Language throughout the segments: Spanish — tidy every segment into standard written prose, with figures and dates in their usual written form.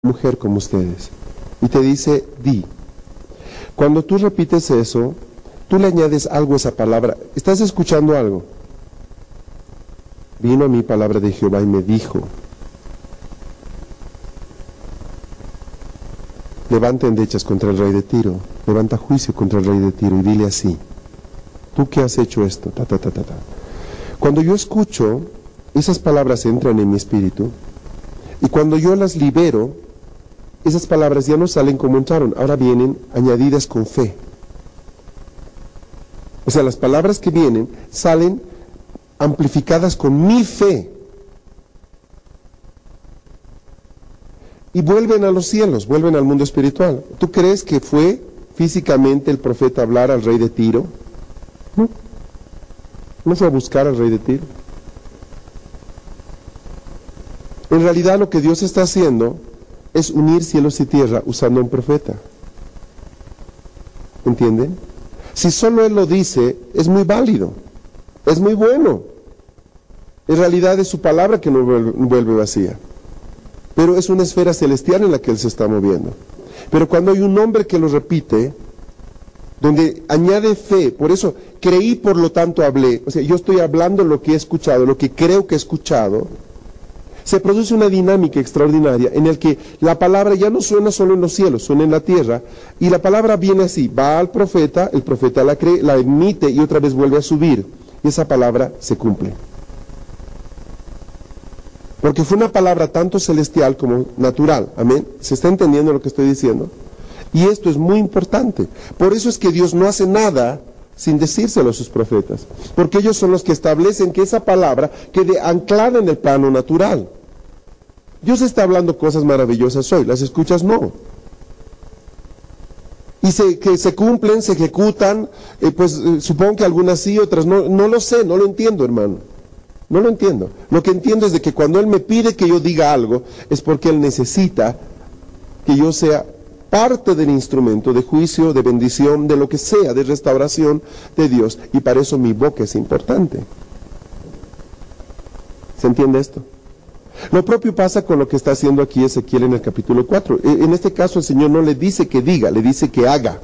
mujer como ustedes. Y te dice, di. Cuando tú repites eso, tú le añades algo a esa palabra. ¿Estás escuchando algo? Vino a mí palabra de Jehová y me dijo, levanta endechas contra el rey de Tiro, levanta juicio contra el rey de Tiro y dile así, tú que has hecho esto, ta, ta, ta, ta, ta. Cuando yo escucho, esas palabras entran en mi espíritu y cuando yo las libero, esas palabras ya no salen como entraron, ahora vienen añadidas con fe. O sea, las palabras que vienen salen amplificadas con mi fe. Y vuelven a los cielos, vuelven al mundo espiritual. ¿Tú crees que fue físicamente el profeta a hablar al rey de Tiro? No. No fue a buscar al rey de Tiro. En realidad lo que Dios está haciendo es unir cielos y tierra usando un profeta. ¿Entienden? Si solo Él lo dice, es muy válido, es muy bueno. En realidad es su palabra que no vuelve vacía. Pero es una esfera celestial en la que Él se está moviendo. Pero cuando hay un hombre que lo repite, donde añade fe, por eso creí, por lo tanto hablé, o sea, yo estoy hablando lo que he escuchado, lo que creo que he escuchado, se produce una dinámica extraordinaria en el que la palabra ya no suena solo en los cielos, suena en la tierra, y la palabra viene así, va al profeta, el profeta la cree, la emite y otra vez vuelve a subir, y esa palabra se cumple. Porque fue una palabra tanto celestial como natural, amén. ¿Se está entendiendo lo que estoy diciendo? Y esto es muy importante. Por eso es que Dios no hace nada sin decírselo a sus profetas, porque ellos son los que establecen que esa palabra quede anclada en el plano natural. Dios está hablando cosas maravillosas hoy, las escuchas no. Y que se cumplen, se ejecutan, supongo que algunas sí, otras no, no lo sé, no lo entiendo, hermano. No lo entiendo. Lo que entiendo es de que cuando Él me pide que yo diga algo, es porque Él necesita que yo sea parte del instrumento de juicio, de bendición, de lo que sea, de restauración de Dios. Y para eso mi boca es importante. ¿Se entiende esto? Lo propio pasa con lo que está haciendo aquí Ezequiel en el capítulo 4. En este caso el Señor no le dice que diga, le dice que haga.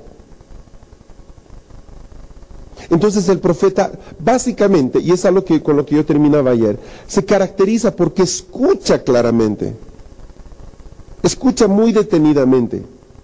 Entonces el profeta, básicamente, y es algo con lo que yo terminaba ayer, se caracteriza porque escucha claramente. Escucha muy detenidamente.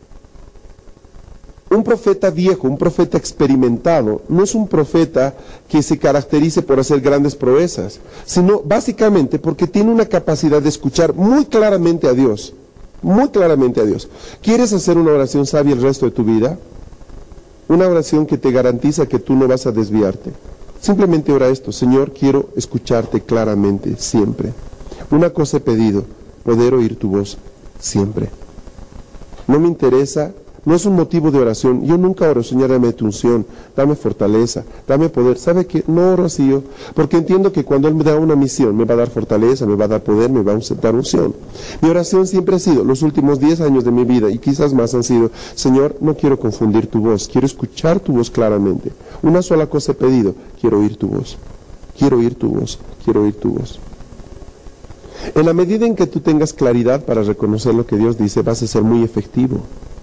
Un profeta viejo, un profeta experimentado, no es un profeta que se caracterice por hacer grandes proezas, sino básicamente porque tiene una capacidad de escuchar muy claramente a Dios, muy claramente a Dios. ¿Quieres hacer una oración sabia el resto de tu vida? Una oración que te garantiza que tú no vas a desviarte. Simplemente ora esto: Señor, quiero escucharte claramente siempre. Una cosa he pedido, poder oír tu voz siempre. No me interesa, no es un motivo de oración. Yo nunca oro, Señor, dame tu unción, dame fortaleza, dame poder. ¿Sabe qué? No oro así yo, porque entiendo que cuando Él me da una misión, me va a dar fortaleza, me va a dar poder, me va a dar unción. Mi oración siempre ha sido, los últimos 10 años de mi vida, y quizás más han sido: Señor, no quiero confundir tu voz, quiero escuchar tu voz claramente. Una sola cosa he pedido, quiero oír tu voz, quiero oír tu voz, quiero oír tu voz. En la medida en que tú tengas claridad para reconocer lo que Dios dice, vas a ser muy efectivo.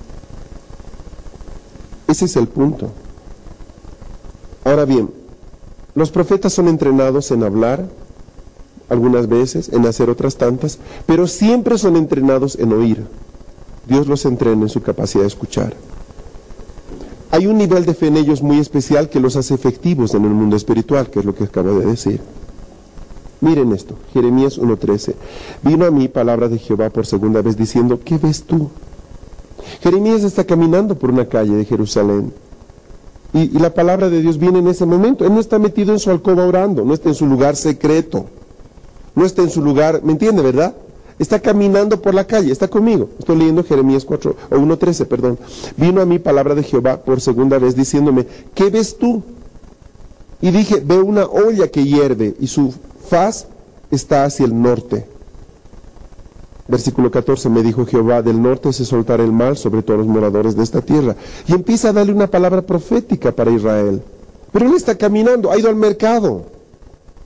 Ese es el punto. Ahora bien, los profetas son entrenados en hablar, algunas veces, en hacer otras tantas, pero siempre son entrenados en oír. Dios los entrena en su capacidad de escuchar. Hay un nivel de fe en ellos muy especial que los hace efectivos en el mundo espiritual, que es lo que acabo de decir. Miren esto, Jeremías 1:13. Vino a mí palabra de Jehová por segunda vez diciendo: ¿qué ves tú? Jeremías está caminando por una calle de Jerusalén y la palabra de Dios viene en ese momento. Él no está metido en su alcoba orando, no está en su lugar secreto, no está en su lugar, ¿me entiende, verdad? Está caminando por la calle, está conmigo. Estoy leyendo Jeremías 1:13, perdón. Vino a mí palabra de Jehová por segunda vez diciéndome: ¿qué ves tú? Y dije: veo una olla que hierve y su faz está hacia el norte. Versículo 14, me dijo Jehová: del norte se soltará el mal sobre todos los moradores de esta tierra. Y empieza a darle una palabra profética para Israel. Pero él está caminando, ha ido al mercado.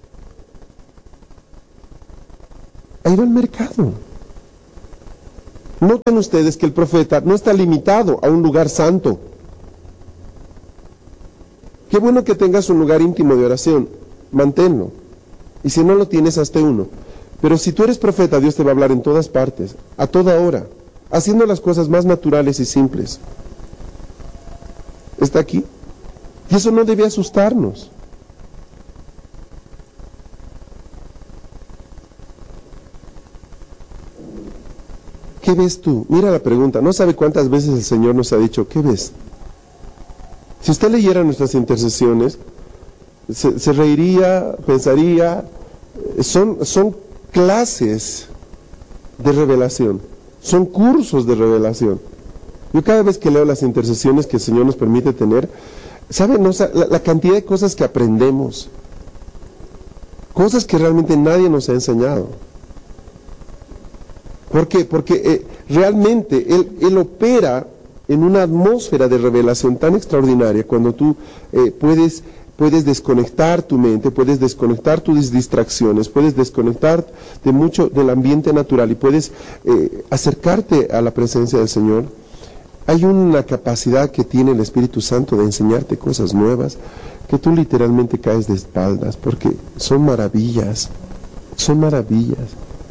Ha ido al mercado. Noten ustedes que el profeta no está limitado a un lugar santo. Qué bueno que tengas un lugar íntimo de oración, manténlo. Y si no lo tienes, hazte uno. Pero si tú eres profeta, Dios te va a hablar en todas partes, a toda hora, haciendo las cosas más naturales y simples. Está aquí. Y eso no debe asustarnos. ¿Qué ves tú? Mira la pregunta. No sabe cuántas veces el Señor nos ha dicho, ¿qué ves? Si usted leyera nuestras intercesiones, se reiría, pensaría, son clases de revelación, son cursos de revelación. Yo cada vez que leo las intercesiones que el Señor nos permite tener, ¿saben? La cantidad de cosas que aprendemos, cosas que realmente nadie nos ha enseñado. ¿Por qué? Porque realmente Él opera en una atmósfera de revelación tan extraordinaria cuando tú puedes desconectar tu mente, puedes desconectar tus distracciones, puedes desconectar de mucho del ambiente natural y puedes acercarte a la presencia del Señor. Hay una capacidad que tiene el Espíritu Santo de enseñarte cosas nuevas que tú literalmente caes de espaldas porque son maravillas, son maravillas.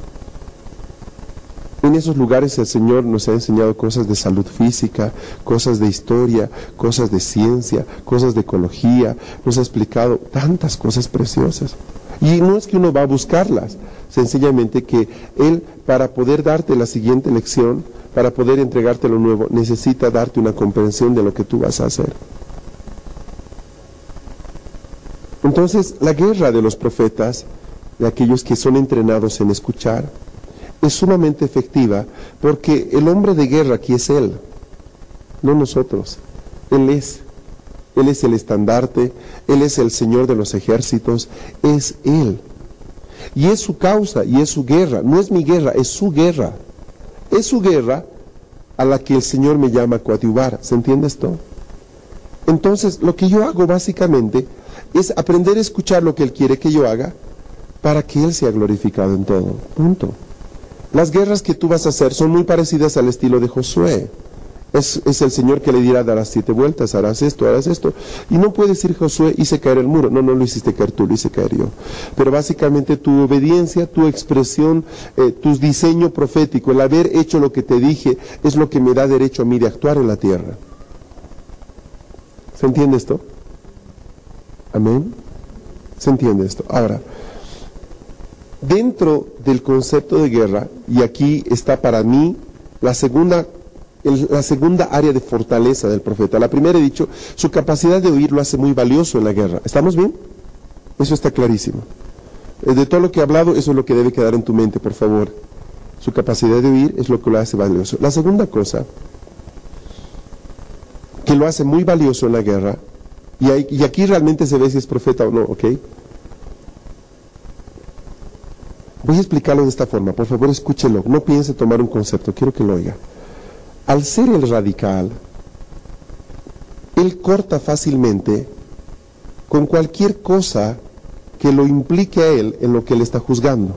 En esos lugares el Señor nos ha enseñado cosas de salud física, cosas de historia, cosas de ciencia, cosas de ecología. Nos ha explicado tantas cosas preciosas. Y no es que uno va a buscarlas, sencillamente que Él, para poder darte la siguiente lección, para poder entregarte lo nuevo, necesita darte una comprensión de lo que tú vas a hacer. Entonces, la guerra de los profetas, de aquellos que son entrenados en escuchar, es sumamente efectiva porque el hombre de guerra aquí es Él, no nosotros. Él es el estandarte, Él es el Señor de los ejércitos, es Él. Y es su causa y es su guerra, no es mi guerra, es su guerra. Es su guerra a la que el Señor me llama a coadyuvar, ¿se entiende esto? Entonces, lo que yo hago básicamente es aprender a escuchar lo que Él quiere que yo haga para que Él sea glorificado en todo, punto. Las guerras que tú vas a hacer son muy parecidas al estilo de Josué. Es el Señor que le dirá, darás 7 vueltas, harás esto. Y no puede decir Josué, hice caer el muro. No lo hiciste caer tú, lo hice caer yo. Pero básicamente tu obediencia, tu expresión, tu diseño profético, el haber hecho lo que te dije, es lo que me da derecho a mí de actuar en la tierra. ¿Se entiende esto? Amén. ¿Se entiende esto? Ahora, dentro del concepto de guerra, y aquí está para mí la segunda área de fortaleza del profeta. La primera he dicho, su capacidad de oír lo hace muy valioso en la guerra. ¿Estamos bien? Eso está clarísimo. De todo lo que he hablado, eso es lo que debe quedar en tu mente, por favor. Su capacidad de oír es lo que lo hace valioso. La segunda cosa que lo hace muy valioso en la guerra, y aquí realmente se ve si es profeta o no, ¿ok? Voy a explicarlo de esta forma, por favor escúchelo, no piense tomar un concepto, quiero que lo oiga. Al ser el radical, él corta fácilmente con cualquier cosa que lo implique a él en lo que él está juzgando.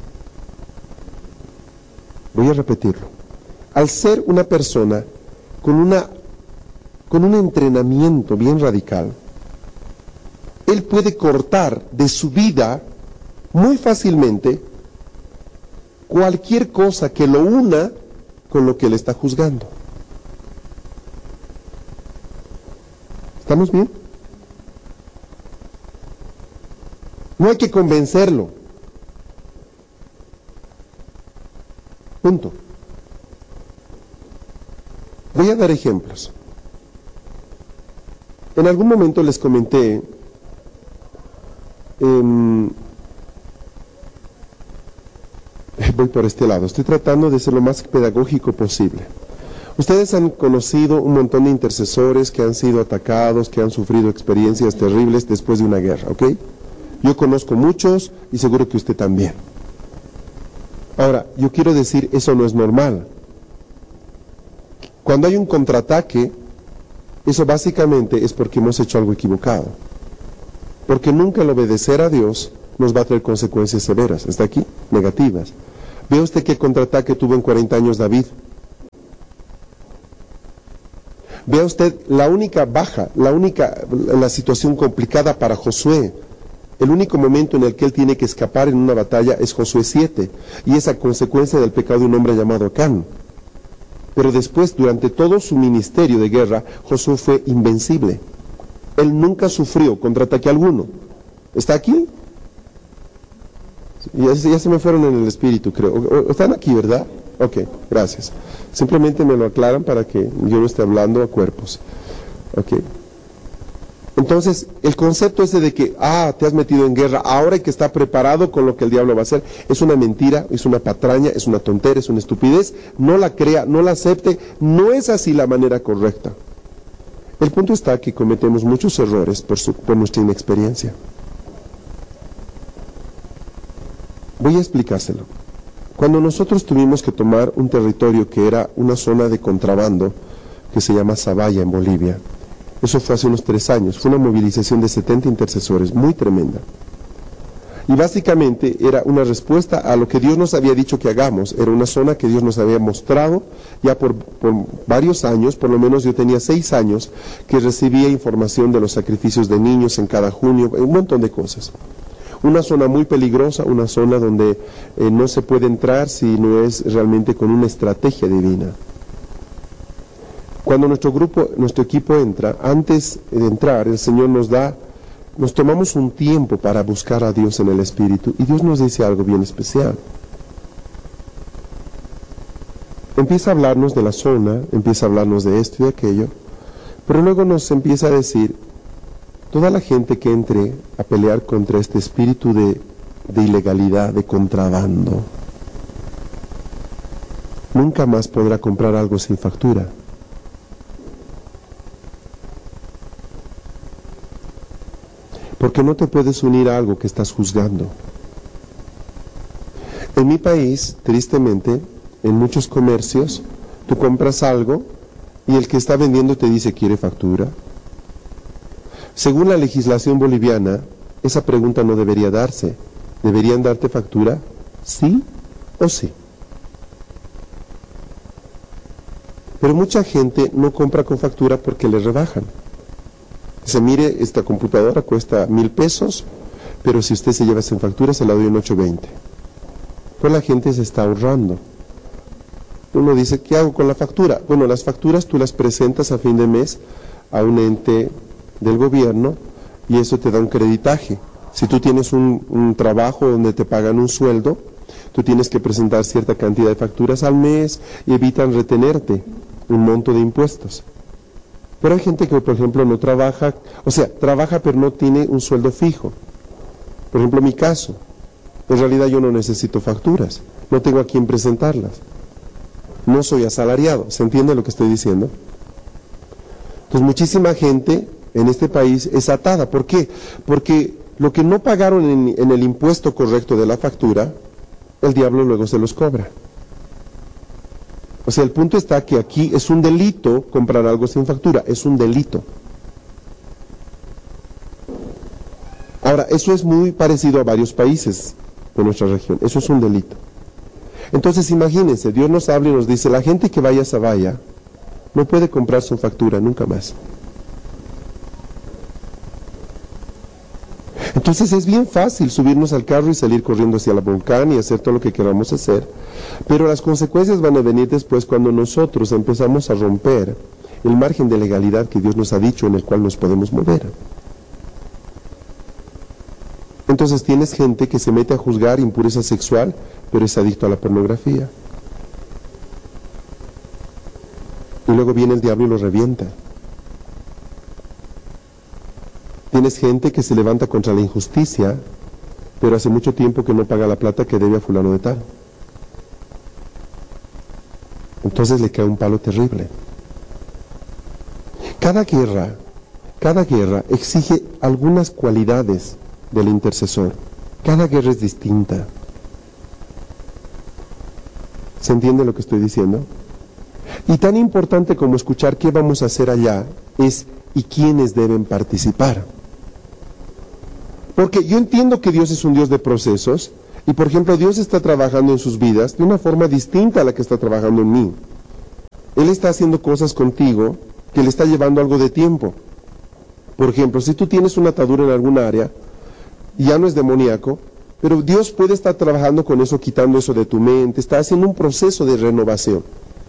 Voy a repetirlo. Al ser una persona con un entrenamiento bien radical, él puede cortar de su vida muy fácilmente cualquier cosa que lo una con lo que él está juzgando. ¿Estamos bien? No hay que convencerlo. Punto. Voy a dar ejemplos. En algún momento les comenté voy por este lado, estoy tratando de ser lo más pedagógico posible. Ustedes han conocido un montón de intercesores que han sido atacados, que han sufrido experiencias terribles después de una guerra, ¿ok? Yo conozco muchos y seguro que usted también. Ahora, yo quiero decir, eso no es normal. Cuando hay un contraataque, eso básicamente es porque hemos hecho algo equivocado. Porque nunca el obedecer a Dios nos va a traer consecuencias severas. ¿Está aquí? Negativas. ¿Ve usted qué contraataque tuvo en 40 años David? Vea usted la única baja, la situación complicada para Josué. El único momento en el que él tiene que escapar en una batalla es Josué 7, y es a consecuencia del pecado de un hombre llamado Acán. Pero después, durante todo su ministerio de guerra, Josué fue invencible. Él nunca sufrió contraataque alguno. ¿Está aquí? Ya se me fueron en el espíritu, creo. ¿Están aquí, verdad? Ok, gracias. Simplemente me lo aclaran para que yo no esté hablando a cuerpos. Ok. Entonces, el concepto ese de que, te has metido en guerra, ahora hay que estar preparado con lo que el diablo va a hacer, es una mentira, es una patraña, es una tontera, es una estupidez. No la crea, no la acepte, no es así la manera correcta. El punto está que cometemos muchos errores por nuestra inexperiencia. Voy a explicárselo. Cuando nosotros tuvimos que tomar un territorio que era una zona de contrabando, que se llama Zabaya en Bolivia, eso fue hace unos 3 años, fue una movilización de 70 intercesores, muy tremenda. Y básicamente era una respuesta a lo que Dios nos había dicho que hagamos. Era una zona que Dios nos había mostrado ya por varios años, por lo menos yo tenía 6 años, que recibía información de los sacrificios de niños en cada junio, un montón de cosas. Una zona muy peligrosa, una zona donde no se puede entrar si no es realmente con una estrategia divina. Cuando nuestro equipo entra, antes de entrar, el Señor nos tomamos un tiempo para buscar a Dios en el Espíritu, y Dios nos dice algo bien especial. Empieza a hablarnos de la zona, empieza a hablarnos de esto y de aquello, pero luego nos empieza a decir, toda la gente que entre a pelear contra este espíritu de ilegalidad, de contrabando, nunca más podrá comprar algo sin factura. Porque no te puedes unir a algo que estás juzgando. En mi país, tristemente, en muchos comercios, tú compras algo y el que está vendiendo te dice, ¿quiere factura? Según la legislación boliviana, esa pregunta no debería darse. ¿Deberían darte factura? ¿Sí o sí? Pero mucha gente no compra con factura porque le rebajan. Dice, mire, esta computadora cuesta 1,000 pesos, pero si usted se lleva sin factura se la doy en 8.20. Pues la gente se está ahorrando. Uno dice, ¿qué hago con la factura? Bueno, las facturas tú las presentas a fin de mes a un ente del gobierno y eso te da un creditaje. Si tú tienes un trabajo donde te pagan un sueldo, tú tienes que presentar cierta cantidad de facturas al mes y evitan retenerte un monto de impuestos. Pero hay gente que, por ejemplo, no trabaja, trabaja pero no tiene un sueldo fijo. Por ejemplo, mi caso, en realidad yo no necesito facturas, no tengo a quién presentarlas. No soy asalariado, ¿se entiende lo que estoy diciendo? Entonces, muchísima gente en este país es atada. ¿Por qué? Porque lo que no pagaron en el impuesto correcto de la factura, el diablo luego se los cobra. O sea, el punto está que aquí es un delito comprar algo sin factura, es un delito. Ahora, eso es muy parecido a varios países de nuestra región, eso es un delito. Entonces, imagínense, Dios nos habla y nos dice, la gente que vaya a Zabaya no puede comprar sin factura nunca más. Entonces es bien fácil subirnos al carro y salir corriendo hacia el volcán y hacer todo lo que queramos hacer, pero las consecuencias van a venir después cuando nosotros empezamos a romper el margen de legalidad que Dios nos ha dicho en el cual nos podemos mover. Entonces tienes gente que se mete a juzgar impureza sexual, pero es adicto a la pornografía. Y luego viene el diablo y lo revienta. Tienes gente que se levanta contra la injusticia, pero hace mucho tiempo que no paga la plata que debe a fulano de tal. Entonces le cae un palo terrible. Cada guerra exige algunas cualidades del intercesor. Cada guerra es distinta. ¿Se entiende lo que estoy diciendo? Y tan importante como escuchar qué vamos a hacer allá es y quiénes deben participar. Porque yo entiendo que Dios es un Dios de procesos y, por ejemplo, Dios está trabajando en sus vidas de una forma distinta a la que está trabajando en mí. Él está haciendo cosas contigo que le está llevando algo de tiempo. Por ejemplo, si tú tienes una atadura en alguna área, y ya no es demoníaco, pero Dios puede estar trabajando con eso, quitando eso de tu mente, está haciendo un proceso de renovación.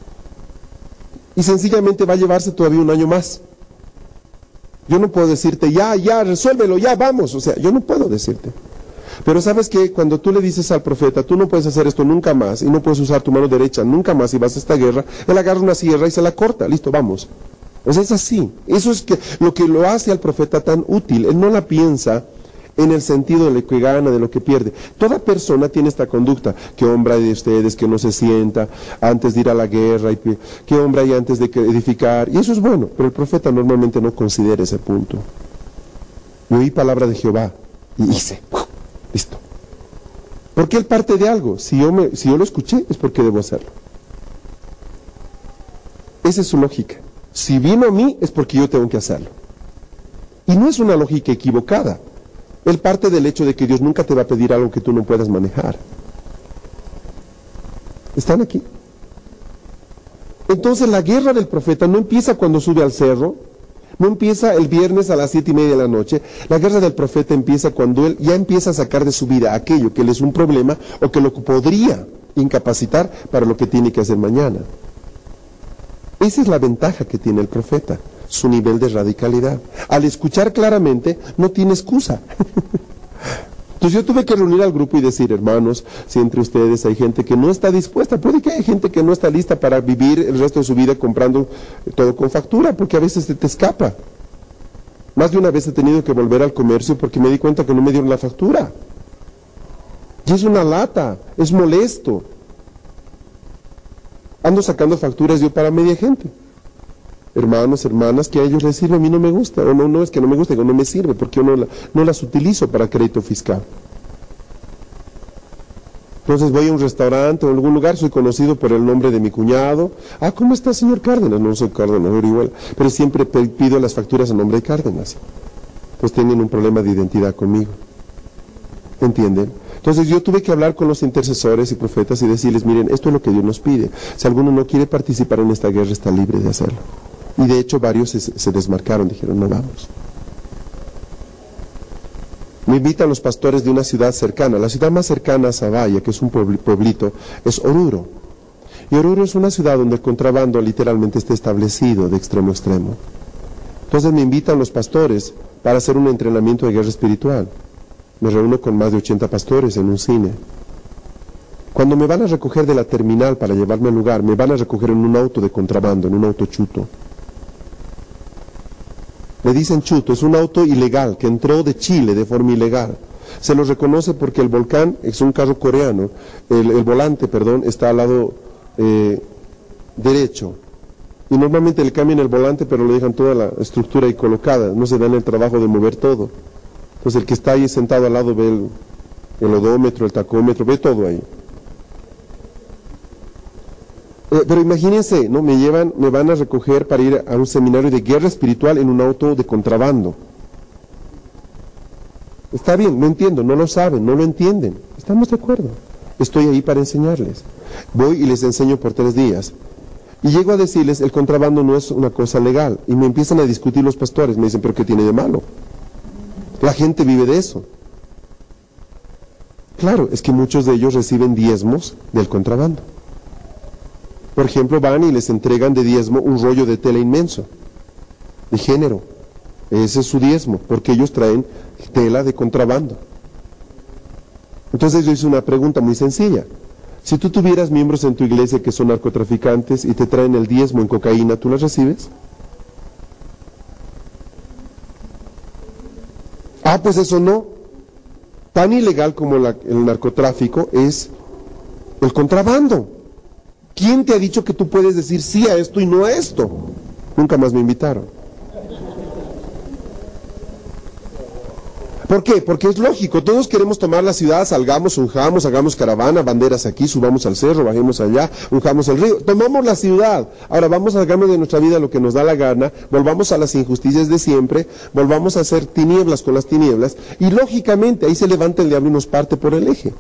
Y sencillamente va a llevarse todavía un año más. Yo no puedo decirte, ya, resuélvelo, ya, vamos. O sea, yo no puedo decirte. Pero sabes que cuando tú le dices al profeta, tú no puedes hacer esto nunca más, y no puedes usar tu mano derecha nunca más, y vas a esta guerra, él agarra una sierra y se la corta, listo, vamos. O sea, es así. Eso es lo que lo hace al profeta tan útil. Él no la piensa en el sentido de lo que gana, de lo que pierde. Toda persona tiene esta conducta. ¿Qué hombre hay de ustedes que no se sienta antes de ir a la guerra? ¿Qué hombre hay antes de edificar? Y eso es bueno, pero el profeta normalmente no considera ese punto. Yo oí palabra de Jehová y hice. Listo. Porque él parte de algo. Si yo lo escuché, es porque debo hacerlo. Esa es su lógica. Si vino a mí, es porque yo tengo que hacerlo. Y no es una lógica equivocada. Él parte del hecho de que Dios nunca te va a pedir algo que tú no puedas manejar. ¿Están aquí? Entonces la guerra del profeta no empieza cuando sube al cerro, no empieza el viernes a las 7:30 de la noche. La guerra del profeta empieza cuando él ya empieza a sacar de su vida aquello que le es un problema o que lo podría incapacitar para lo que tiene que hacer mañana. Esa es la ventaja que tiene el profeta, su nivel de radicalidad. Al escuchar claramente, no tiene excusa. Entonces yo tuve que reunir al grupo y decir, hermanos, si entre ustedes hay gente que no está dispuesta, puede que haya gente que no está lista para vivir el resto de su vida comprando todo con factura, porque a veces se te escapa. Más de una vez he tenido que volver al comercio porque me di cuenta que no me dieron la factura. Y es una lata, es molesto. Ando sacando facturas yo para media gente. Hermanos, hermanas, que a ellos les sirve, a mí no me gusta, o no es que no me guste, que no me sirve, porque yo no las utilizo para crédito fiscal. Entonces voy a un restaurante o a algún lugar, soy conocido por el nombre de mi cuñado. Ah, ¿cómo está, señor Cárdenas? No soy Cárdenas, igual, pero siempre pido las facturas a nombre de Cárdenas. Pues tienen un problema de identidad conmigo. ¿Entienden? Entonces yo tuve que hablar con los intercesores y profetas y decirles, miren, esto es lo que Dios nos pide. Si alguno no quiere participar en esta guerra, está libre de hacerlo. Y de hecho varios se desmarcaron, dijeron, no vamos. Me invitan los pastores de una ciudad cercana. La ciudad más cercana a Zavalla, que es un pueblito, es Oruro. Y Oruro es una ciudad donde el contrabando literalmente está establecido de extremo a extremo. Entonces me invitan los pastores para hacer un entrenamiento de guerra espiritual. Me reúno con más de 80 pastores en un cine. Cuando me van a recoger de la terminal para llevarme al lugar, me van a recoger en un auto de contrabando, en un auto chuto. Le dicen chuto, es un auto ilegal que entró de Chile de forma ilegal. Se lo reconoce porque el volcán es un carro coreano, el volante, está al lado derecho. Y normalmente le cambian el volante, pero le dejan toda la estructura ahí colocada, no se dan el trabajo de mover todo. Entonces el que está ahí sentado al lado ve el odómetro, el tacómetro, ve todo ahí. Pero imagínense, ¿no? Me van a recoger para ir a un seminario de guerra espiritual en un auto de contrabando. Está bien, no entiendo, no lo saben, no lo entienden. Estamos de acuerdo. Estoy ahí para enseñarles. Voy y les enseño por 3 días. Y llego a decirles, el contrabando no es una cosa legal. Y me empiezan a discutir los pastores. Me dicen, ¿pero qué tiene de malo? La gente vive de eso. Claro, es que muchos de ellos reciben diezmos del contrabando. Por ejemplo, van y les entregan de diezmo un rollo de tela inmenso, de género. Ese es su diezmo, porque ellos traen tela de contrabando. Entonces yo hice una pregunta muy sencilla. Si tú tuvieras miembros en tu iglesia que son narcotraficantes y te traen el diezmo en cocaína, ¿tú las recibes? Ah, pues eso no. Tan ilegal como el narcotráfico es el contrabando. ¿Quién te ha dicho que tú puedes decir sí a esto y no a esto? Nunca más me invitaron. ¿Por qué? Porque es lógico, todos queremos tomar la ciudad, salgamos, unjamos, hagamos caravana, banderas aquí, subamos al cerro, bajemos allá, unjamos el río, tomamos la ciudad. Ahora vamos a hagamos de nuestra vida lo que nos da la gana, volvamos a las injusticias de siempre, volvamos a hacer tinieblas con las tinieblas, y lógicamente ahí se levanta el diablo y nos parte por el eje.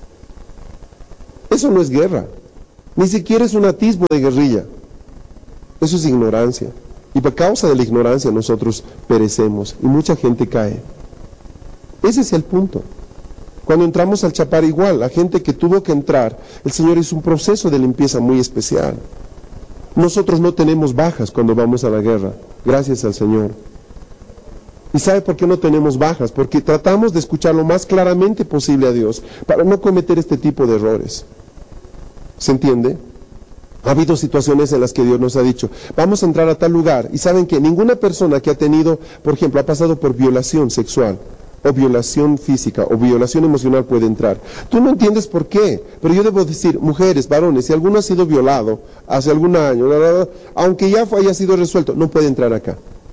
Eso no es guerra, ni siquiera es un atisbo de guerrilla. Eso es ignorancia. Y por causa de la ignorancia nosotros perecemos y mucha gente cae. Ese es el punto. Cuando entramos al Chapar igual, la gente que tuvo que entrar, el Señor hizo un proceso de limpieza muy especial. Nosotros no tenemos bajas cuando vamos a la guerra, gracias al Señor. ¿Y sabe por qué no tenemos bajas? Porque tratamos de escuchar lo más claramente posible a Dios para no cometer este tipo de errores. ¿Se entiende? Ha habido situaciones en las que Dios nos ha dicho, vamos a entrar a tal lugar, y saben que ninguna persona que ha tenido, por ejemplo, ha pasado por violación sexual, o violación física, o violación emocional puede entrar. Tú no entiendes por qué, pero yo debo decir, mujeres, varones, si alguno ha sido violado hace algún año, aunque ya haya sido resuelto, no puede entrar acá.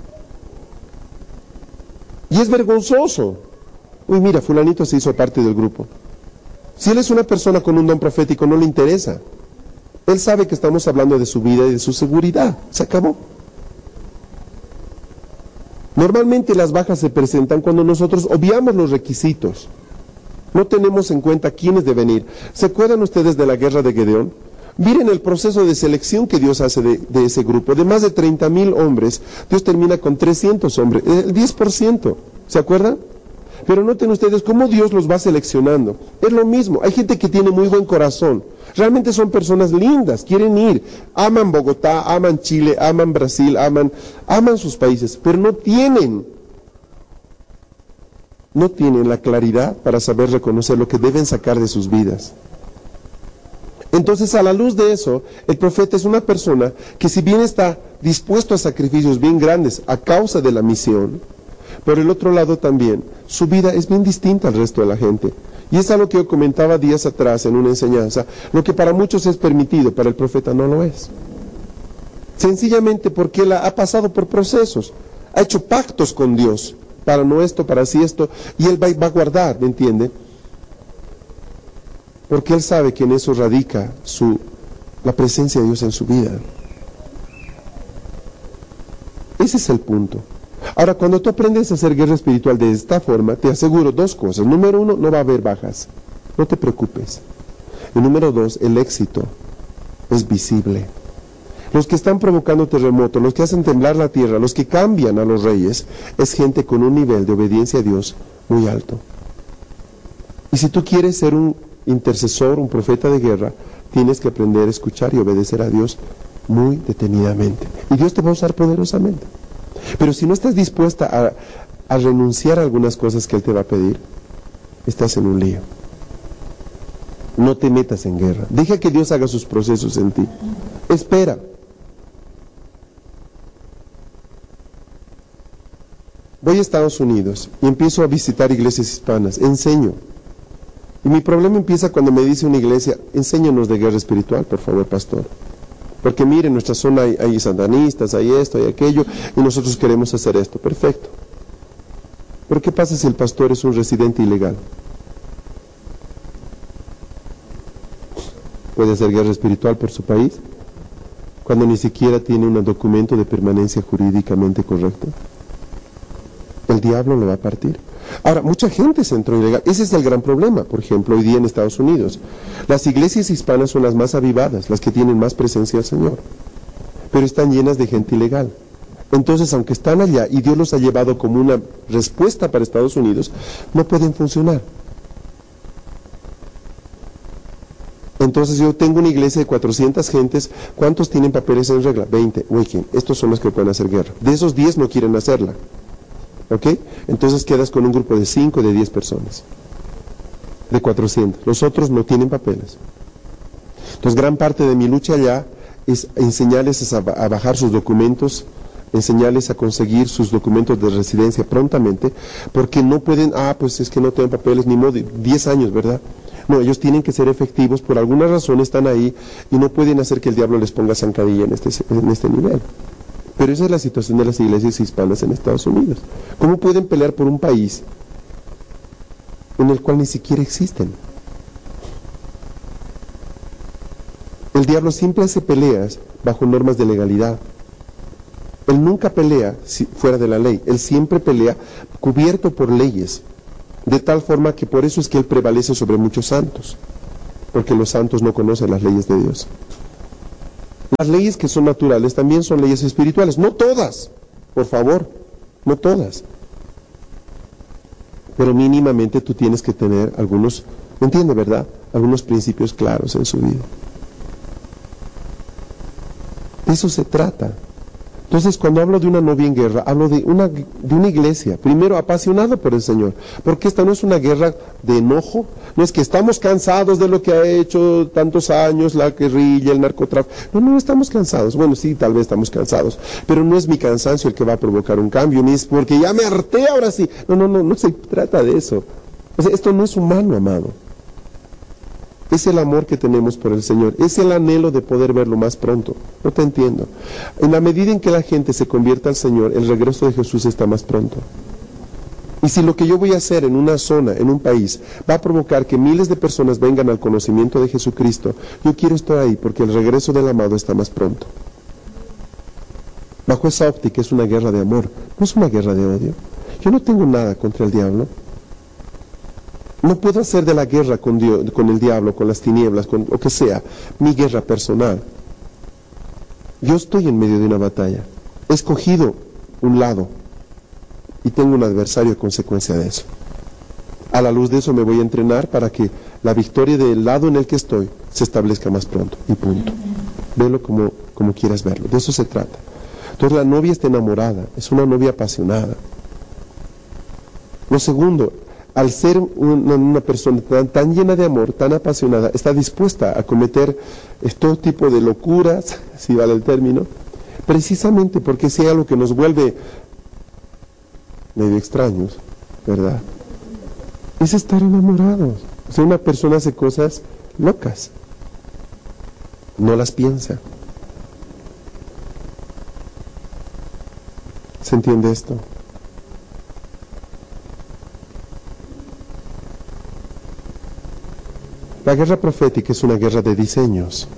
Y es vergonzoso. Uy, mira, fulanito se hizo parte del grupo. Si él es una persona con un don profético, no le interesa. Él sabe que estamos hablando de su vida y de su seguridad. Se acabó. Normalmente las bajas se presentan cuando nosotros obviamos los requisitos. No tenemos en cuenta quiénes deben ir. ¿Se acuerdan ustedes de la guerra de Gedeón? Miren el proceso de selección que Dios hace de ese grupo. De más de 30,000 hombres, Dios termina con 300 hombres, el 10%. ¿Se acuerdan? Pero noten ustedes cómo Dios los va seleccionando. Es lo mismo, hay gente que tiene muy buen corazón. Realmente son personas lindas, quieren ir. Aman Bogotá, aman Chile, aman Brasil, aman sus países, pero no tienen la claridad para saber reconocer lo que deben sacar de sus vidas. Entonces, a la luz de eso, el profeta es una persona que, si bien está dispuesto a sacrificios bien grandes a causa de la misión, por el otro lado también, su vida es bien distinta al resto de la gente. Y es algo que yo comentaba días atrás en una enseñanza. Lo que para muchos es permitido, para el profeta no lo es. Sencillamente porque él ha pasado por procesos, ha hecho pactos con Dios, para no esto, para sí esto, y él va a guardar, ¿me entiende? Porque él sabe que en eso radica la presencia de Dios en su vida. Ese es el punto. Ahora, cuando tú aprendes a hacer guerra espiritual de esta forma, te aseguro dos cosas. Número uno, no va a haber bajas. No te preocupes. Y número dos, el éxito es visible. Los que están provocando terremotos, los que hacen temblar la tierra, los que cambian a los reyes, es gente con un nivel de obediencia a Dios muy alto. Y si tú quieres ser un intercesor, un profeta de guerra, tienes que aprender a escuchar y obedecer a Dios muy detenidamente. Y Dios te va a usar poderosamente. Pero si no estás dispuesta a renunciar a algunas cosas que Él te va a pedir, estás en un lío. No te metas en guerra. Deja que Dios haga sus procesos en ti. Espera. Voy a Estados Unidos y empiezo a visitar iglesias hispanas. Enseño. Y mi problema empieza cuando me dice una iglesia, enséñanos de guerra espiritual, por favor, pastor. Porque mire, en nuestra zona hay santanistas, hay esto, hay aquello, y nosotros queremos hacer esto. Perfecto. Pero ¿qué pasa si el pastor es un residente ilegal? ¿Puede hacer guerra espiritual por su país cuando ni siquiera tiene un documento de permanencia jurídicamente correcto? El diablo lo va a partir. Ahora, mucha gente se entró ilegal. Ese es el gran problema. Por ejemplo, hoy día en Estados Unidos, las iglesias hispanas son las más avivadas, las que tienen más presencia del Señor, pero están llenas de gente ilegal. Entonces, aunque están allá y Dios los ha llevado como una respuesta para Estados Unidos, no pueden funcionar. Entonces yo tengo una iglesia de 400 gentes. ¿Cuántos tienen papeles en regla? 20. Oigan, estos son los que pueden hacer guerra. De esos 10 no quieren hacerla. ¿Ok? Entonces quedas con un grupo de 5, de 10 personas. De 400. Los otros no tienen papeles. Entonces gran parte de mi lucha allá es enseñarles a bajar sus documentos, enseñarles a conseguir sus documentos de residencia prontamente, porque no pueden, pues es que no tienen papeles, ni modo, 10 años, ¿verdad? No, ellos tienen que ser efectivos, por alguna razón están ahí y no pueden hacer que el diablo les ponga zancadilla en este nivel. Pero esa es la situación de las iglesias hispanas en Estados Unidos. ¿Cómo pueden pelear por un país en el cual ni siquiera existen? El diablo siempre hace peleas bajo normas de legalidad. Él nunca pelea fuera de la ley. Él siempre pelea cubierto por leyes. De tal forma que por eso es que él prevalece sobre muchos santos. Porque los santos no conocen las leyes de Dios. Las leyes que son naturales también son leyes espirituales, no todas, por favor, no todas. Pero mínimamente tú tienes que tener algunos, ¿me entiende, verdad? Algunos principios claros en su vida. De eso se trata. Entonces, cuando hablo de una novia en guerra, hablo de una iglesia, primero apasionada por el Señor, porque esta no es una guerra de enojo, no es que estamos cansados de lo que ha hecho tantos años la guerrilla, el narcotráfico, no estamos cansados, bueno, sí, tal vez estamos cansados, pero no es mi cansancio el que va a provocar un cambio, ni es porque ya me harté ahora sí, no se trata de eso, o sea, esto no es humano, amado. Es el amor que tenemos por el Señor, es el anhelo de poder verlo más pronto. No te entiendo. En la medida en que la gente se convierta al Señor, el regreso de Jesús está más pronto. Y si lo que yo voy a hacer en una zona, en un país, va a provocar que miles de personas vengan al conocimiento de Jesucristo, yo quiero estar ahí porque el regreso del amado está más pronto. Bajo esa óptica es una guerra de amor, no es una guerra de odio. Yo no tengo nada contra el diablo. No puedo hacer de la guerra con Dios, con el diablo, con las tinieblas, con lo que sea, mi guerra personal. Yo estoy en medio de una batalla. He escogido un lado y tengo un adversario a consecuencia de eso. A la luz de eso me voy a entrenar para que la victoria del lado en el que estoy se establezca más pronto y punto. Velo como quieras verlo. De eso se trata. Entonces la novia está enamorada, es una novia apasionada. Lo segundo, al ser una persona tan llena de amor, tan apasionada, está dispuesta a cometer todo tipo de locuras, si vale el término, precisamente porque si hay algo que nos vuelve medio extraños, ¿verdad? Es estar enamorados. O sea, una persona hace cosas locas, no las piensa. ¿Se entiende esto? La guerra profética es una guerra de diseños.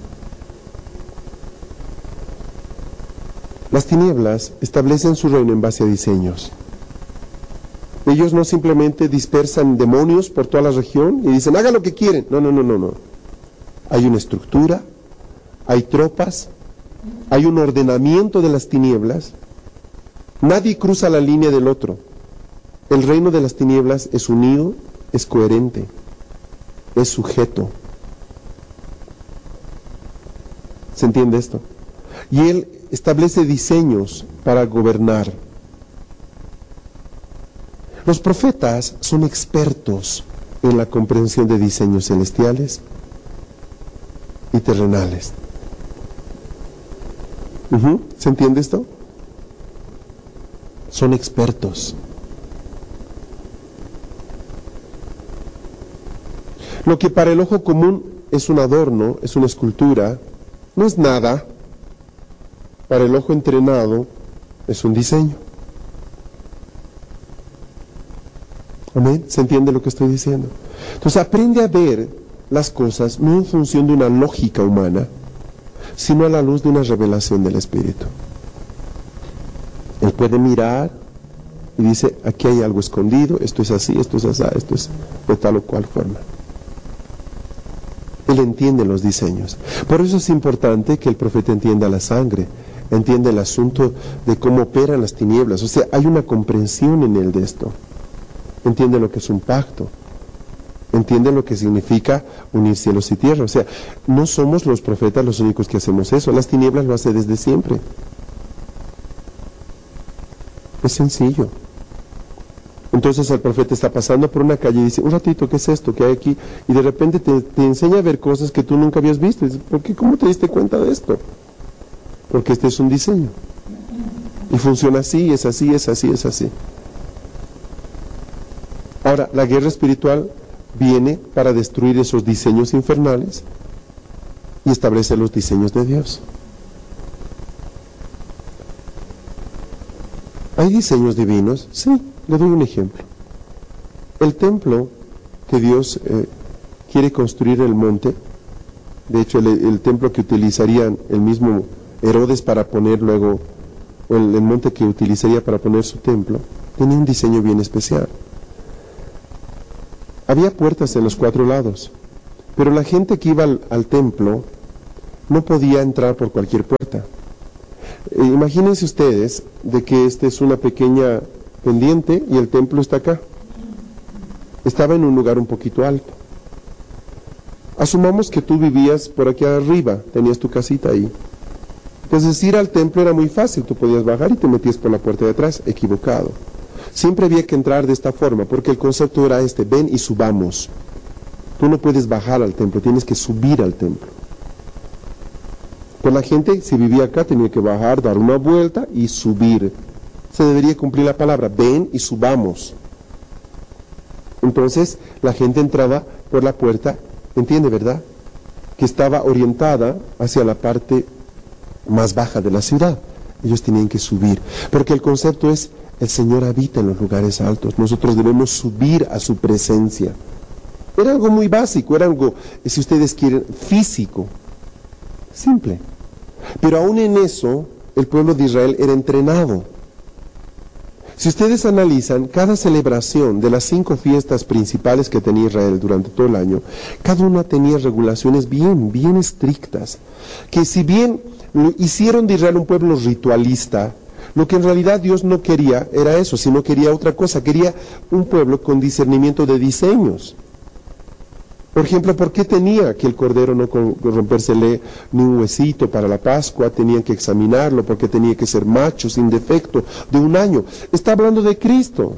Las tinieblas establecen su reino en base a diseños. Ellos no simplemente dispersan demonios por toda la región y dicen, hagan lo que quieren. No. Hay una estructura, hay tropas, hay un ordenamiento de las tinieblas. Nadie cruza la línea del otro. El reino de las tinieblas es unido, es coherente, es sujeto. ¿Se entiende esto? Y él establece diseños para gobernar. Los profetas son expertos en la comprensión de diseños celestiales y terrenales. ¿Se entiende esto? Son expertos. Lo que para el ojo común es un adorno, es una escultura, no es nada. Para el ojo entrenado es un diseño. ¿Amén? ¿Se entiende lo que estoy diciendo? Entonces aprende a ver las cosas no en función de una lógica humana, sino a la luz de una revelación del Espíritu. Él puede mirar y dice, aquí hay algo escondido, esto es así, esto es así, esto es de tal o cual forma. Él entiende los diseños. Por eso es importante que el profeta entienda la sangre, entienda el asunto de cómo operan las tinieblas. O sea, hay una comprensión en él de esto. Entiende lo que es un pacto. Entiende lo que significa unir cielos y tierra. O sea, no somos los profetas los únicos que hacemos eso. Las tinieblas lo hacen desde siempre. Es sencillo. Entonces el profeta está pasando por una calle y dice, un ratito, ¿qué es esto? ¿Qué hay aquí? Y de repente te enseña a ver cosas que tú nunca habías visto. Y dices, ¿por qué? ¿Cómo te diste cuenta de esto? Porque este es un diseño. Y funciona así, es así, es así, es así. Ahora, la guerra espiritual viene para destruir esos diseños infernales y establecer los diseños de Dios. ¿Hay diseños divinos? Sí, le doy un ejemplo. El templo que Dios quiere construir en el monte, de hecho el templo que utilizarían el mismo Herodes para poner luego, o el monte que utilizaría para poner su templo, tenía un diseño bien especial. Había puertas en los 4 lados, pero la gente que iba al templo no podía entrar por cualquier puerta. Imagínense ustedes de que esta es una pequeña pendiente y el templo está acá. Estaba en un lugar un poquito alto. Asumamos que tú vivías por aquí arriba, tenías tu casita ahí. Entonces ir al templo era muy fácil, tú podías bajar y te metías por la puerta de atrás, equivocado. Siempre había que entrar de esta forma, porque el concepto era este: ven y subamos. Tú no puedes bajar al templo, tienes que subir al templo. Pues la gente, si vivía acá, tenía que bajar, dar una vuelta y subir. Se debería cumplir la palabra: ven y subamos. Entonces la gente entraba por la puerta, ¿entiende, verdad?, que estaba orientada hacia la parte más baja de la ciudad. Ellos tenían que subir, porque el concepto es: el Señor habita en los lugares altos, nosotros debemos subir a su presencia. Era algo muy básico, era algo, si ustedes quieren, físico, simple. Pero aún en eso, el pueblo de Israel era entrenado. Si ustedes analizan cada celebración de las 5 fiestas principales que tenía Israel durante todo el año, cada una tenía regulaciones bien estrictas, que si bien hicieron de Israel un pueblo ritualista, lo que en realidad Dios no quería era eso, sino quería otra cosa, quería un pueblo con discernimiento de diseños. Por ejemplo, ¿por qué tenía que el cordero no rompérsele ni un huesito para la Pascua? Tenían que examinarlo, porque tenía que ser macho, sin defecto, de 1 año. Está hablando de Cristo.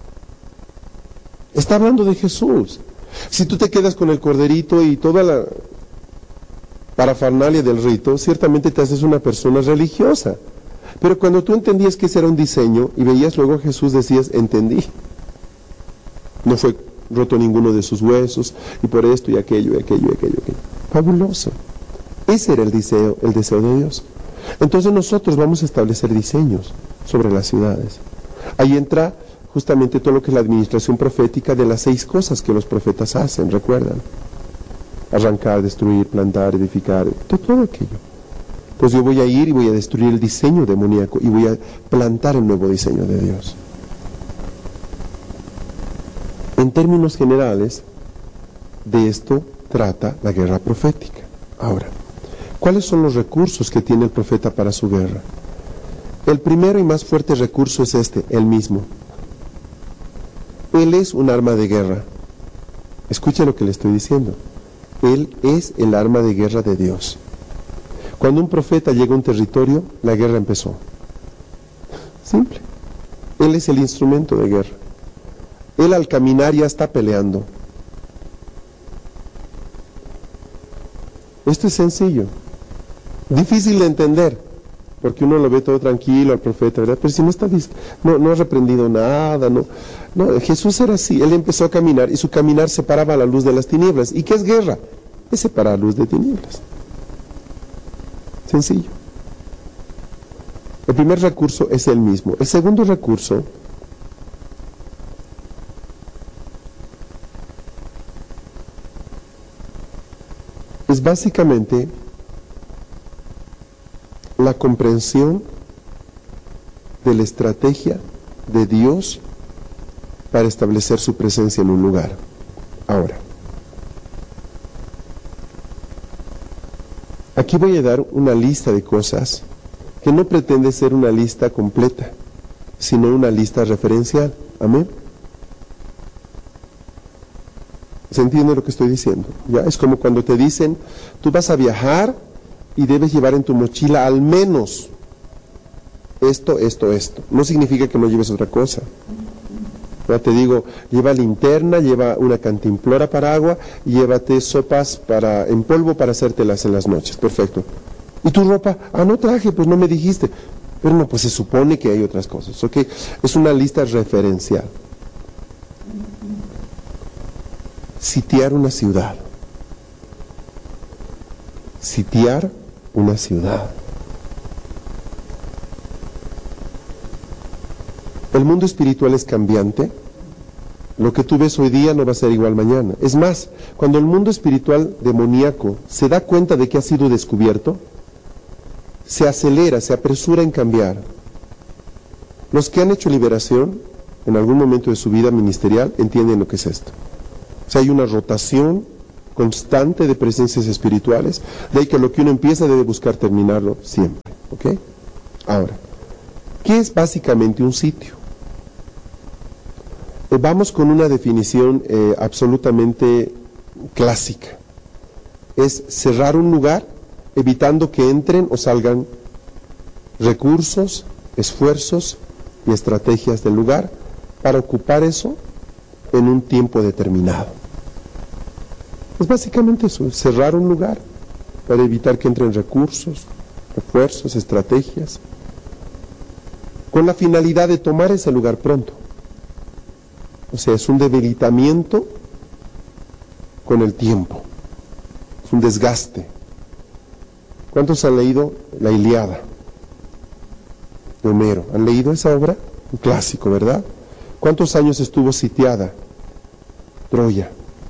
Está hablando de Jesús. Si tú te quedas con el corderito y toda la parafernalia del rito, ciertamente te haces una persona religiosa. Pero cuando tú entendías que ese era un diseño y veías luego a Jesús, decías: entendí. No fue roto ninguno de sus huesos, y por esto y aquello. Fabuloso. Ese era el deseo de Dios. Entonces nosotros vamos a establecer diseños sobre las ciudades. Ahí entra justamente todo lo que es la administración profética de las 6 cosas que los profetas hacen, ¿recuerdan? Arrancar, destruir, plantar, edificar, todo aquello. Pues yo voy a ir y voy a destruir el diseño demoníaco y voy a plantar el nuevo diseño de Dios. En términos generales, de esto trata la guerra profética. Ahora, ¿cuáles son los recursos que tiene el profeta para su guerra? El primero y más fuerte recurso es él mismo. Él es un arma de guerra. Escucha lo que le estoy diciendo. Él es el arma de guerra de Dios. Cuando un profeta llega a un territorio, la guerra empezó. Simple. Él es el instrumento de guerra. Él al caminar ya está peleando. Esto es sencillo, difícil de entender, porque uno lo ve todo tranquilo al profeta, ¿verdad? Pero si no ha reprendido nada, no, Jesús era así. Él empezó a caminar y su caminar separaba la luz de las tinieblas. ¿Y qué es guerra? Es separar luz de tinieblas. Sencillo. El primer recurso es él mismo. El segundo recurso es básicamente la comprensión de la estrategia de Dios para establecer su presencia en un lugar. Ahora, aquí voy a dar una lista de cosas que no pretende ser una lista completa, sino una lista referencial. Amén. ¿Se entiende lo que estoy diciendo? ¿Ya? Es como cuando te dicen: tú vas a viajar y debes llevar en tu mochila al menos esto. No significa que no lleves otra cosa. Ya te digo, lleva linterna, lleva una cantimplora para agua, llévate sopas en polvo para hacértelas en las noches. Perfecto. ¿Y tu ropa? No traje, pues no me dijiste. Pero no, pues se supone que hay otras cosas, ¿ok? Es una lista referencial. Sitiar una ciudad. Sitiar una ciudad. El mundo espiritual es cambiante. Lo que tú ves hoy día no va a ser igual mañana. Es más, cuando el mundo espiritual demoníaco se da cuenta de que ha sido descubierto, se acelera, se apresura en cambiar. Los que han hecho liberación en algún momento de su vida ministerial entienden lo que es esto. O sea, hay una rotación constante de presencias espirituales, de ahí que lo que uno empieza debe buscar terminarlo siempre, ¿ok? Ahora, ¿qué es básicamente un sitio? Vamos con una definición absolutamente clásica. Es cerrar un lugar, evitando que entren o salgan recursos, esfuerzos y estrategias del lugar para ocupar eso en un tiempo determinado. Es básicamente eso, cerrar un lugar para evitar que entren recursos, esfuerzos, estrategias, con la finalidad de tomar ese lugar pronto. O sea, es un debilitamiento con el tiempo, es un desgaste. ¿Cuántos han leído la Ilíada de Homero? ¿Han leído esa obra? Un clásico, ¿verdad? ¿Cuántos años estuvo sitiada Troya?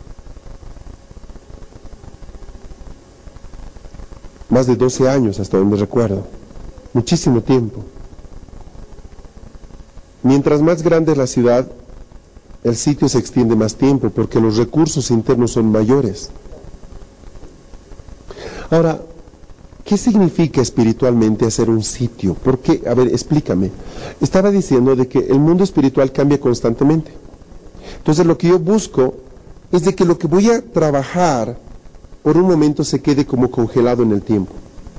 Más de 12 años, hasta donde recuerdo. Muchísimo tiempo. Mientras más grande es la ciudad, el sitio se extiende más tiempo, porque los recursos internos son mayores. Ahora, ¿qué significa espiritualmente hacer un sitio? ¿Por qué? A ver, explícame. Estaba diciendo de que el mundo espiritual cambia constantemente. Entonces lo que yo busco es de que lo que voy a trabajar por un momento se quede como congelado en el tiempo.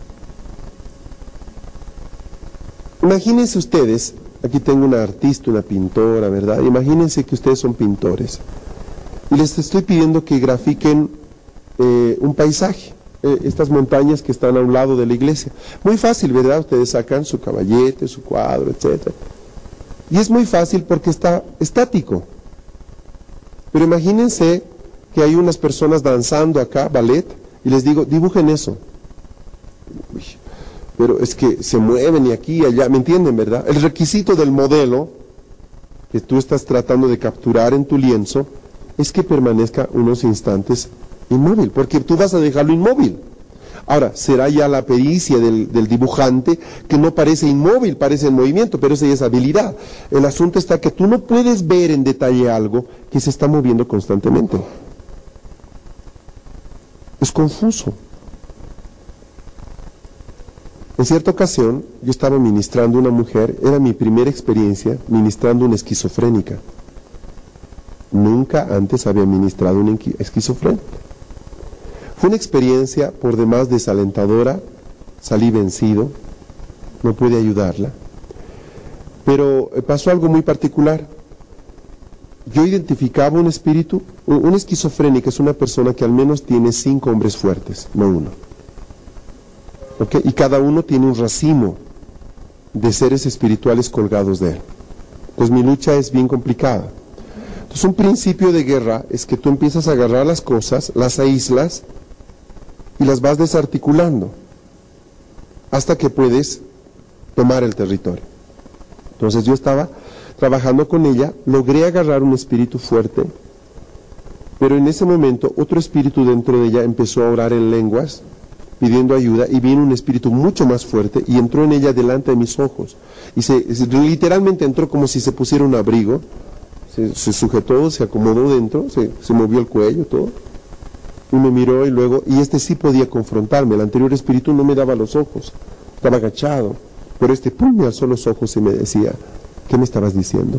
Imagínense ustedes, aquí tengo una artista, una pintora, ¿verdad? Imagínense que ustedes son pintores y les estoy pidiendo que grafiquen un paisaje, estas montañas que están a un lado de la iglesia. Muy fácil, ¿verdad? Ustedes sacan su caballete, su cuadro, etc. Y es muy fácil porque está estático. Pero imagínense que hay unas personas danzando acá, ballet, y les digo, dibujen eso. Uy, pero es que se mueven y aquí y allá, ¿me entienden, verdad? El requisito del modelo que tú estás tratando de capturar en tu lienzo es que permanezca unos instantes inmóvil, porque tú vas a dejarlo inmóvil. Ahora, será ya la pericia del dibujante que no parece inmóvil, parece en movimiento, pero esa ya es habilidad. El asunto está que tú no puedes ver en detalle algo que se está moviendo constantemente. Es confuso. En cierta ocasión, yo estaba ministrando a una mujer, era mi primera experiencia ministrando una esquizofrénica. Nunca antes había ministrado una esquizofrénica. Fue una experiencia por demás desalentadora, salí vencido, no pude ayudarla, pero pasó algo muy particular. Yo identificaba un espíritu, una esquizofrénica es una persona que al menos tiene 5 hombres fuertes, no uno. ¿Okay? Y cada uno tiene un racimo de seres espirituales colgados de él. Pues mi lucha es bien complicada. Entonces un principio de guerra es que tú empiezas a agarrar las cosas, las aíslas y las vas desarticulando hasta que puedes tomar el territorio. Entonces yo estaba trabajando con ella, logré agarrar un espíritu fuerte, pero en ese momento otro espíritu dentro de ella empezó a orar en lenguas pidiendo ayuda, y vino un espíritu mucho más fuerte y entró en ella delante de mis ojos y literalmente entró como si se pusiera un abrigo, se sujetó, se acomodó dentro, se movió el cuello, todo, y me miró, y luego, y este sí podía confrontarme. El anterior espíritu no me daba los ojos, estaba agachado, pero este pum, me alzó los ojos y me decía, ¿qué me estabas diciendo?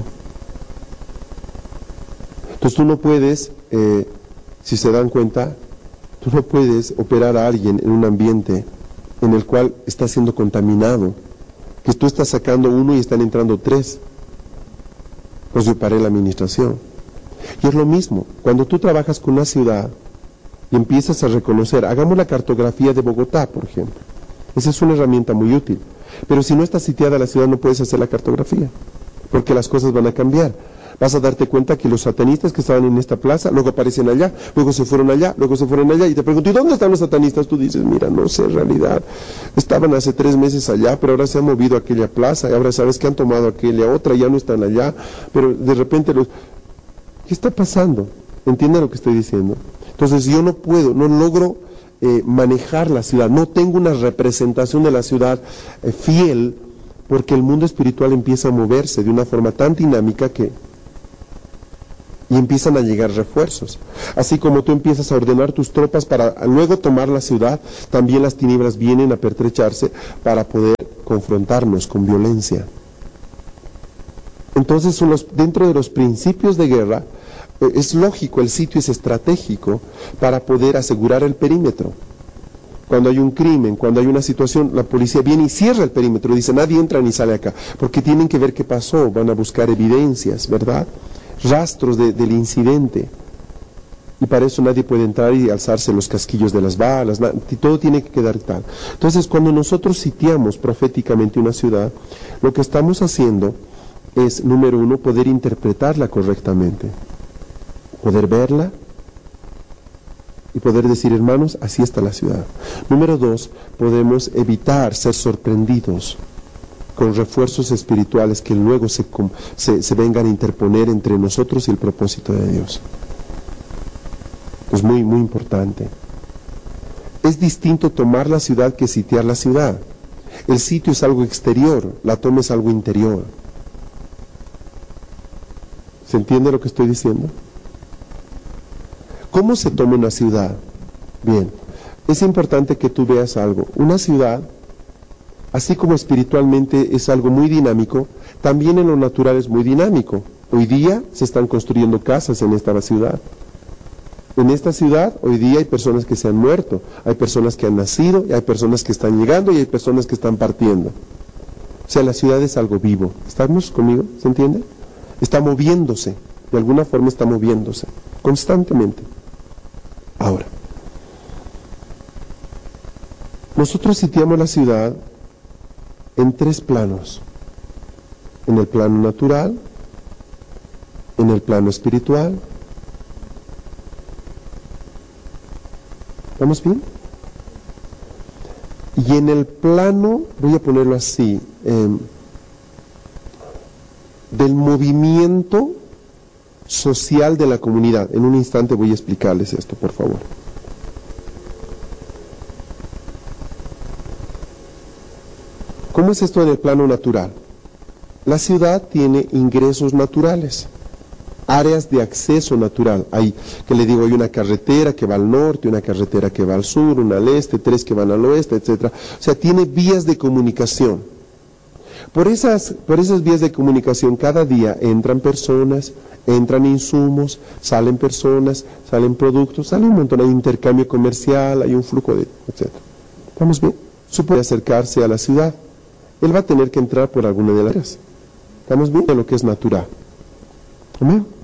Entonces tú no puedes, si se dan cuenta, tú no puedes operar a alguien en un ambiente en el cual está siendo contaminado, que tú estás sacando uno y están entrando 3. Pues yo paré la administración. Y es lo mismo, cuando tú trabajas con una ciudad y empiezas a reconocer, hagamos la cartografía de Bogotá, por ejemplo. Esa es una herramienta muy útil. Pero si no está sitiada la ciudad, no puedes hacer la cartografía, porque las cosas van a cambiar. Vas a darte cuenta que los satanistas que estaban en esta plaza, luego aparecen allá, luego se fueron allá, y te pregunto, ¿y dónde están los satanistas? Tú dices, mira, no sé, en realidad, estaban hace 3 meses allá, pero ahora se han movido a aquella plaza, y ahora sabes que han tomado aquella otra, ya no están allá, pero de repente ¿qué está pasando? ¿Entienden lo que estoy diciendo? Entonces yo no puedo, no logro manejar la ciudad, no tengo una representación de la ciudad fiel, porque el mundo espiritual empieza a moverse de una forma tan dinámica que y empiezan a llegar refuerzos. Así como tú empiezas a ordenar tus tropas para luego tomar la ciudad, también las tinieblas vienen a pertrecharse para poder confrontarnos con violencia. Entonces, dentro de los principios de guerra, es lógico, el sitio es estratégico para poder asegurar el perímetro. Cuando hay un crimen, cuando hay una situación, la policía viene y cierra el perímetro, dice nadie entra ni sale acá, porque tienen que ver qué pasó, van a buscar evidencias, ¿verdad? Rastros del incidente. Y para eso nadie puede entrar y alzarse los casquillos de las balas, todo tiene que quedar tal. Entonces, cuando nosotros sitiamos proféticamente una ciudad, lo que estamos haciendo es, número uno, poder interpretarla correctamente, poder verla y poder decir, hermanos, así está la ciudad. Número dos, podemos evitar ser sorprendidos con refuerzos espirituales que luego se vengan a interponer entre nosotros y el propósito de Dios. Es muy, muy importante. Es distinto tomar la ciudad que sitiar la ciudad. El sitio es algo exterior, la toma es algo interior. ¿Se entiende lo que estoy diciendo? ¿Cómo se toma una ciudad? Bien, es importante que tú veas algo. Una ciudad, así como espiritualmente es algo muy dinámico, también en lo natural es muy dinámico. Hoy día se están construyendo casas en esta ciudad. En esta ciudad, hoy día hay personas que se han muerto, hay personas que han nacido, y hay personas que están llegando y hay personas que están partiendo. O sea, la ciudad es algo vivo. ¿Estamos conmigo? ¿Se entiende? Está moviéndose, de alguna forma está moviéndose, constantemente. Ahora, nosotros sitiamos la ciudad en tres planos: en el plano natural, en el plano espiritual. ¿Vamos bien? Y en el plano, voy a ponerlo así, del movimiento social de la comunidad. En un instante voy a explicarles esto, por favor. ¿Cómo es esto en el plano natural? La ciudad tiene ingresos naturales, áreas de acceso natural. Hay, que le digo, hay una carretera que va al norte, una carretera que va al sur, una al este, 3 que van al oeste, etc. O sea, tiene vías de comunicación. Por esas vías de comunicación cada día entran personas, entran insumos, salen personas, salen productos, sale un montón, hay intercambio comercial, hay un flujo de, etc. ¿Estamos bien? Puede acercarse a la ciudad. Él va a tener que entrar por alguna de las vías. ¿Estamos bien? De lo que es natural. ¿Amén?